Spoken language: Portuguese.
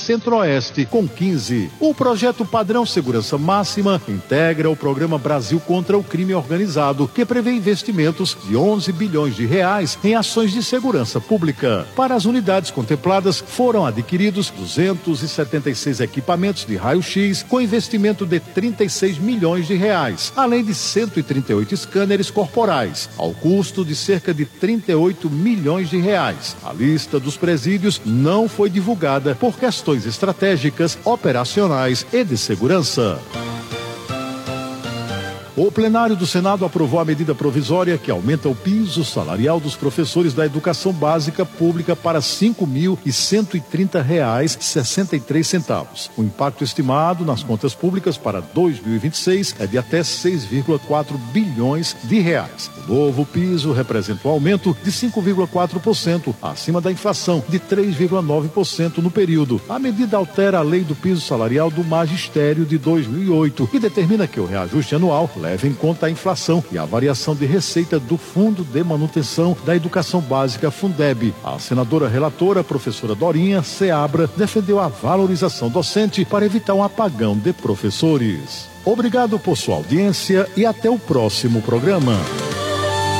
Centro-Oeste com 15. O projeto Padrão Segurança Máxima integra o programa Brasil contra o Crime Organizado, que prevê investimentos de 11 bilhões de reais em ações de segurança pública. Para as unidades contempladas, foram adquiridos 276 equipamentos de raio-x com investimento de 36 milhões de reais, além de 138 scanners corporais, ao custo de cerca de 38 milhões de reais. A lista dos presídios não foi divulgada por questões estratégicas, operacionais e de segurança. O plenário do Senado aprovou a medida provisória que aumenta o piso salarial dos professores da educação básica pública para R$ 5.130,63. O impacto estimado nas contas públicas para 2026 é de até 6,4 bilhões de reais. O novo piso representa um aumento de 5,4% acima da inflação de 3,9% no período. A medida altera a lei do piso salarial do magistério de 2008 e determina que o reajuste anual leva em conta a inflação e a variação de receita do Fundo de Manutenção da Educação Básica, Fundeb. A senadora relatora, professora Dorinha Seabra, defendeu a valorização docente para evitar um apagão de professores. Obrigado por sua audiência e até o próximo programa.